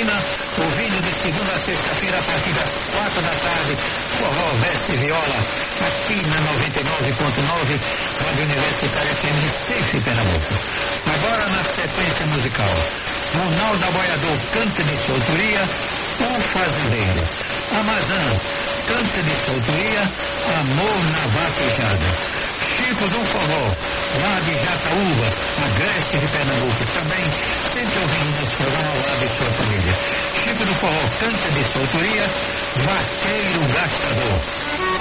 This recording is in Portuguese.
Teresina, ouvindo de segunda a sexta-feira a partir das 4 da tarde, forró, veste viola, aqui na 99.9, Rádio Universitária FM Recife, Pernambuco. Agora na sequência musical, Ronaldo Aboiador, Cante de sua autoria, O Fazendeiro. Amazã, Cante de sua autoria, Amor na Vaquejada. Chico do Forró, lá de Jataúba, Agreste de Pernambuco, também sempre ouvindo nosso programa ao lado de sua família. Chico do Forró, Canta de sua autoria, Vaqueiro Gastador.